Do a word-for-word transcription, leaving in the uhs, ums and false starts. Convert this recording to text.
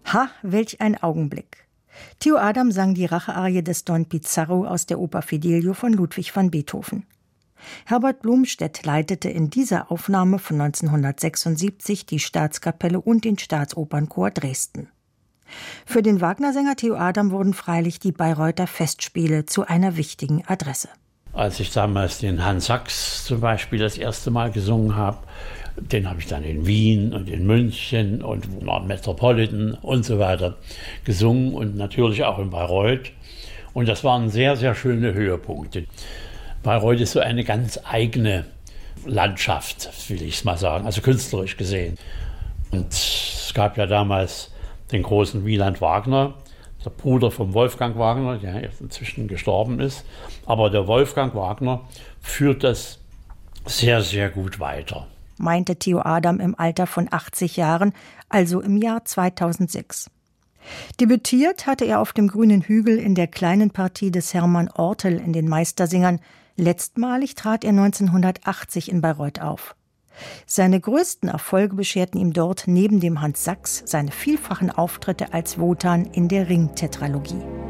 Ha, welch ein Augenblick. Theo Adam sang die Rachearie des Don Pizarro aus der Oper Fidelio von Ludwig van Beethoven. Herbert Blomstedt leitete in dieser Aufnahme von neunzehnhundertsechsundsiebzig die Staatskapelle und den Staatsopernchor Dresden. Für den Wagner-Sänger Theo Adam wurden freilich die Bayreuther Festspiele zu einer wichtigen Adresse. Als ich damals den Hans Sachs zum Beispiel das erste Mal gesungen habe, den habe ich dann in Wien und in München und nach Metropolitan und so weiter gesungen und natürlich auch in Bayreuth. Und das waren sehr, sehr schöne Höhepunkte. Bayreuth ist so eine ganz eigene Landschaft, will ich es mal sagen, also künstlerisch gesehen. Und es gab ja damals den großen Wieland Wagner, der Bruder von Wolfgang Wagner, der jetzt inzwischen gestorben ist. Aber der Wolfgang Wagner führt das sehr, sehr gut weiter, meinte Theo Adam im Alter von achtzig Jahren, also im Jahr zweitausendsechs. Debütiert hatte er auf dem Grünen Hügel in der kleinen Partie des Hermann Ortel in den Meistersingern. Letztmalig trat er neunzehnhundertachtzig in Bayreuth auf. Seine größten Erfolge bescherten ihm dort neben dem Hans Sachs seine vielfachen Auftritte als Wotan in der Ring-Tetralogie.